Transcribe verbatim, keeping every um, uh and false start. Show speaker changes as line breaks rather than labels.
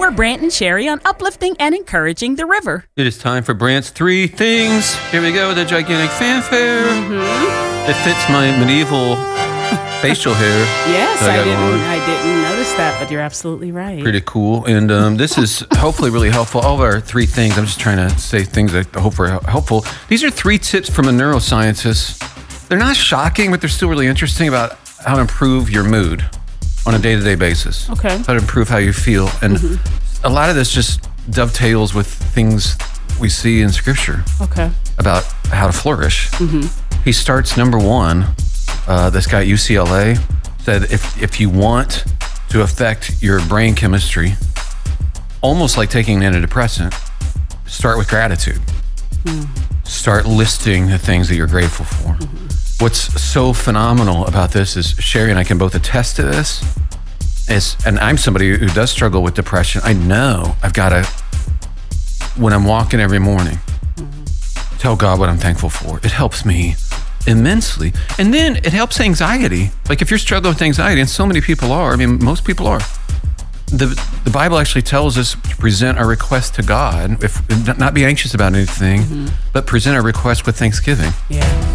We're Brant and Sherry on uplifting and encouraging the river.
It is time for Brant's Three Things. Here we go with a gigantic fanfare.
Mm-hmm.
It fits my medieval facial hair.
Yes,
that
I,
got
didn't.
going on.
I didn't notice that, but you're absolutely right.
Pretty cool. And um, this is hopefully really helpful. All of our three things, I'm just trying to say things that I hope are helpful. These are three tips from a neuroscientist. They're not shocking, but they're still really interesting about how to improve your mood on a day-to-day basis.
Okay.
How to improve how you feel. And
Mm-hmm.
a lot of this just dovetails with things we see in Scripture
Okay.
about how to flourish.
Mm-hmm.
He starts number one. Uh, this guy at U C L A said if if you want to affect your brain chemistry, almost like taking an antidepressant, start with gratitude.
Mm.
Start listing the things that you're grateful for.
Mm-hmm.
What's so phenomenal about this is Sherry and I can both attest to this. Is, and I'm somebody who does struggle with depression. I know I've got to, when I'm walking every morning, mm-hmm. tell God what I'm thankful for. It helps me immensely. And then it helps anxiety. Like if you're struggling with anxiety, and so many people are, I mean, most people are, the the Bible actually tells us to present our request to God, if not be anxious about anything, mm-hmm. but present our request with thanksgiving.
Yeah.